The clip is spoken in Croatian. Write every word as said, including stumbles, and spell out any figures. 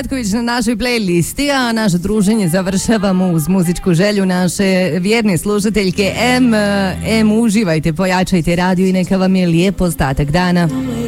Na našoj playlisti, a naše druženje završavamo uz muzičku želju naše vjerne slušateljke. M, M uživajte, pojačajte radio i neka vam je lijep ostatak dana.